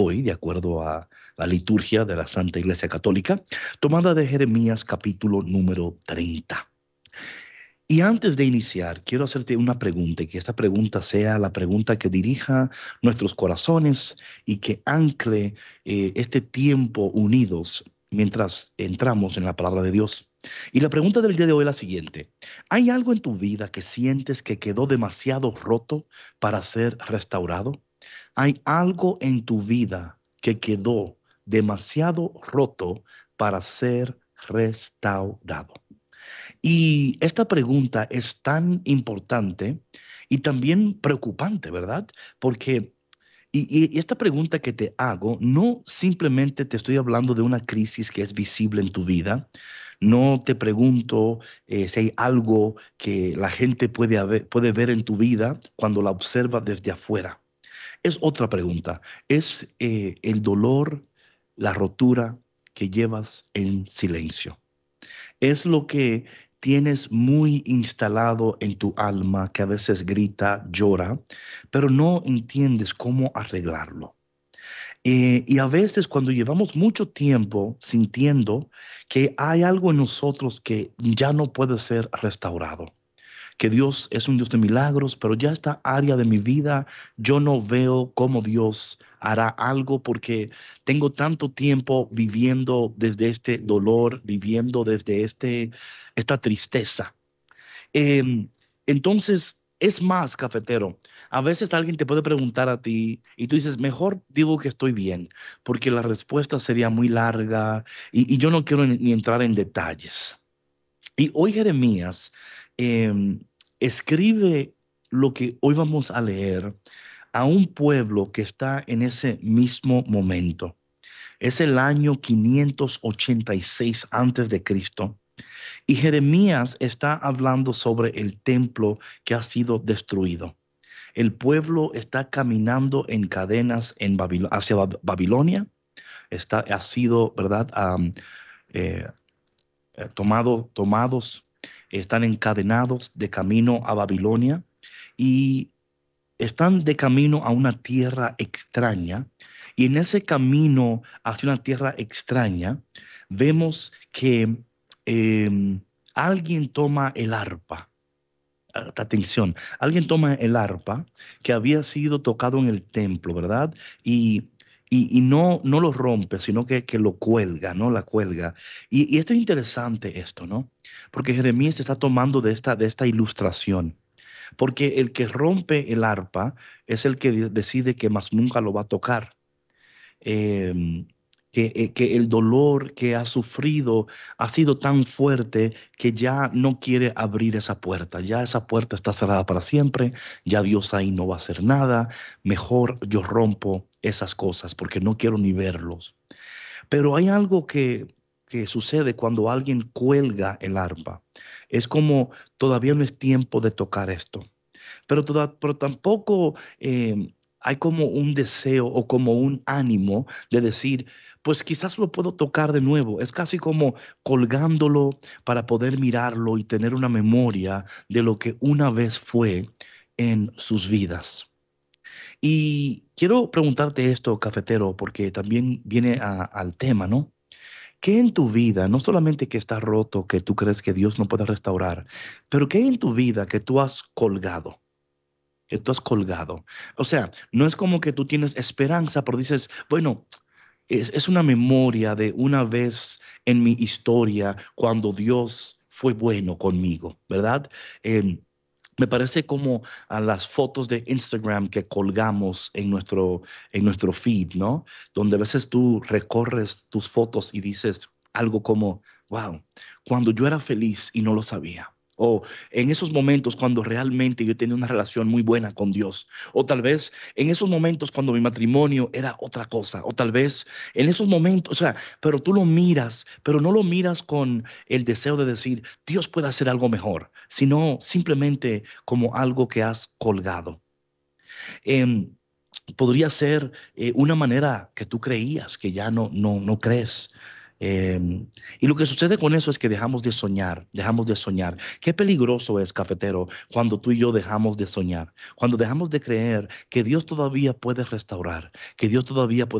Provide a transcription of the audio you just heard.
hoy, de acuerdo a la liturgia de la Santa Iglesia Católica, tomada de Jeremías capítulo número 30. Y antes de iniciar, quiero hacerte una pregunta y que esta pregunta sea la pregunta que dirija nuestros corazones y que ancle este tiempo unidos mientras entramos en la palabra de Dios. Y la pregunta del día de hoy es la siguiente. ¿Hay algo en tu vida que sientes que quedó demasiado roto para ser restaurado? ¿Hay algo en tu vida que quedó demasiado roto para ser restaurado? Y esta pregunta es tan importante y también preocupante, ¿verdad? Porque, y esta pregunta que te hago, no simplemente te estoy hablando de una crisis que es visible en tu vida. No te pregunto si hay algo que la gente puede ver en tu vida cuando la observa desde afuera. Es otra pregunta. Es el dolor, la rotura que llevas en silencio. Es lo que tienes muy instalado en tu alma, que a veces grita, llora, pero no entiendes cómo arreglarlo. Y a veces cuando llevamos mucho tiempo sintiendo que hay algo en nosotros que ya no puede ser restaurado, que Dios es un Dios de milagros, pero ya esta área de mi vida yo no veo cómo Dios hará algo porque tengo tanto tiempo viviendo desde este dolor, viviendo desde esta tristeza. Em, entonces, es más, cafetero, a veces alguien te puede preguntar a ti y tú dices, mejor digo que estoy bien, porque la respuesta sería muy larga y yo no quiero ni entrar en detalles. Y hoy Jeremías em, escribe lo que hoy vamos a leer a un pueblo que está en ese mismo momento. Es el año 586 antes de Cristo. Y Jeremías está hablando sobre el templo que ha sido destruido. El pueblo está caminando en cadenas hacia Babilonia. Ha sido, ¿verdad? Eh, tomados, están encadenados de camino a Babilonia y están de camino a una tierra extraña. Y en ese camino hacia una tierra extraña, vemos que eh, alguien toma el arpa. Atención, alguien toma el arpa que había sido tocado en el templo, ¿verdad? Y no lo rompe, sino que lo cuelga, ¿no? La cuelga. Y esto es interesante esto, ¿no? Porque Jeremías está tomando de esta ilustración. Porque el que rompe el arpa es el que decide que más nunca lo va a tocar. Em, que el dolor que ha sufrido ha sido tan fuerte que ya no quiere abrir esa puerta. Ya esa puerta está cerrada para siempre. Ya Dios ahí no va a hacer nada. Mejor yo rompo esas cosas porque no quiero ni verlos. Pero hay algo que sucede cuando alguien cuelga el arpa. Es como todavía no es tiempo de tocar esto. Pero tampoco hay como un deseo o como un ánimo de decir, pues quizás lo puedo tocar de nuevo. Es casi como colgándolo para poder mirarlo y tener una memoria de lo que una vez fue en sus vidas. Y quiero preguntarte esto, cafetero, porque también viene al tema, ¿no? ¿Qué en tu vida, no solamente que está roto, que tú crees que Dios no puede restaurar, pero qué hay en tu vida que tú has colgado? Que tú has colgado. O sea, no es como que tú tienes esperanza, pero dices, bueno, es una memoria de una vez en mi historia cuando Dios fue bueno conmigo, ¿verdad? Em, Me parece como a las fotos de Instagram que colgamos en nuestro feed, ¿no? Donde a veces tú recorres tus fotos y dices algo como, wow, cuando yo era feliz y no lo sabía. O en esos momentos cuando realmente yo tenía una relación muy buena con Dios. O tal vez en esos momentos cuando mi matrimonio era otra cosa. O tal vez en esos momentos, o sea, pero tú lo miras, pero no lo miras con el deseo de decir, Dios puede hacer algo mejor, sino simplemente como algo que has colgado. Em, Podría ser una manera que tú creías que ya no crees. Y lo que sucede con eso es que dejamos de soñar, dejamos de soñar. Qué peligroso es, cafetero, cuando tú y yo dejamos de soñar, cuando dejamos de creer que Dios todavía puede restaurar, que Dios todavía puede